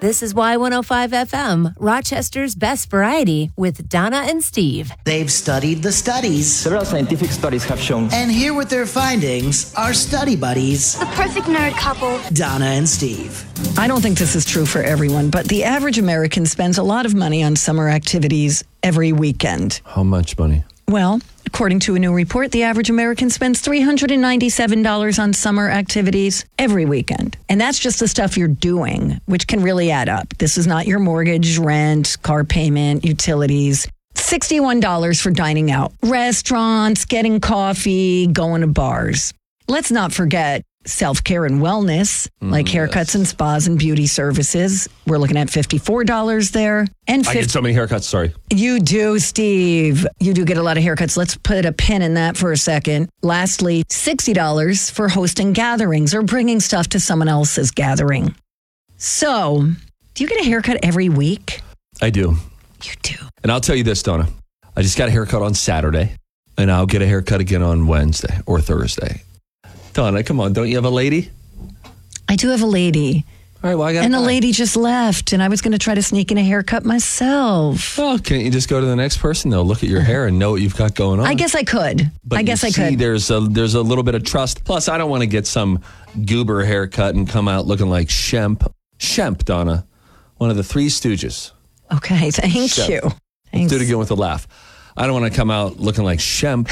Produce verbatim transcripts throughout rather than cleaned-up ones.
This is Y one oh five F M, Rochester's best variety with Donna and Steve. They've studied the studies. Several scientific studies have shown. And here with their findings are study buddies, the perfect nerd couple, Donna and Steve. I don't think this is true for everyone, but the average American spends a lot of money on summer activities every weekend. How much money? Well, according to a new report, the average American spends three hundred ninety-seven dollars on summer activities every weekend. And that's just the stuff you're doing, which can really add up. This is not your mortgage, rent, car payment, utilities. sixty-one dollars for dining out, restaurants, getting coffee, going to bars. Let's not forget self-care and wellness, like mm, haircuts yes. and spas and beauty services. We're looking at fifty-four dollars there. And fifty- I get so many haircuts, sorry. You do, Steve. You do get a lot of haircuts. Let's put a pin in that for a second. Lastly, sixty dollars for hosting gatherings or bringing stuff to someone else's gathering. So, do you get a haircut every week? I do. You do. And I'll tell you this, Donna. I just got a haircut on Saturday, and I'll get a haircut again on Wednesday or Thursday. Donna, come on. Don't you have a lady? I do have a lady. All right, well, I got And the lady just left, and I was going to try to sneak in a haircut myself. Well, can't you just go to the next person? They'll look at your hair and know what you've got going on. I guess I could. But I guess you I see, could. There's a, there's a little bit of trust. Plus, I don't want to get some goober haircut and come out looking like Shemp. Shemp, Donna. One of the Three Stooges. Okay, thank Shemp. you. Let's Thanks. do it again with a laugh. I don't want to come out looking like Shemp.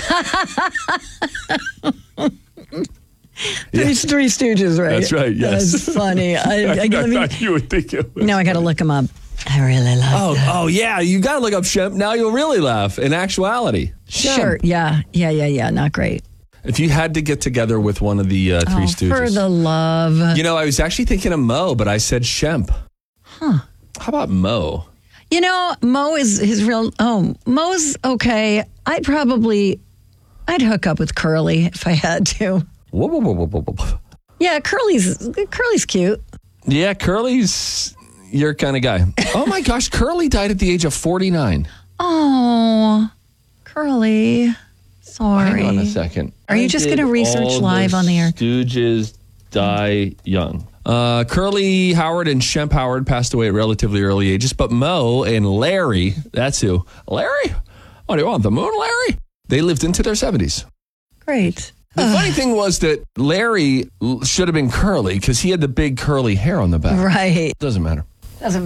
Three, yeah. three Stooges, right? That's right, yes. That's funny. I, I, I, I thought you would think it was. No, I got to look him up. I really love Oh, that. oh yeah, you got to look up Shemp. Now you'll really laugh. In actuality. Shemp. Sure, yeah, yeah, yeah, yeah, not great. If you had to get together with one of the uh, Three oh, Stooges. For the love. You know, I was actually thinking of Mo, but I said Shemp. Huh. How about Mo? You know, Mo is his real, oh, Mo's okay. I'd probably, I'd hook up with Curly if I had to. Whoa, whoa, whoa, whoa, whoa, whoa. Yeah, Curly's, Curly's cute. Yeah, Curly's your kind of guy. Oh my gosh, Curly died at the age of forty-nine. Oh, Curly. Sorry. Hang on a second. Are you just going to research live on the air? Stooges die young. Uh, Curly Howard and Shemp Howard passed away at relatively early ages, but Mo and Larry, that's who. Larry? What do you want, the moon, Larry? They lived into their seventies. Great. The funny thing was that Larry should have been curly because he had the big curly hair on the back. Right. Doesn't matter.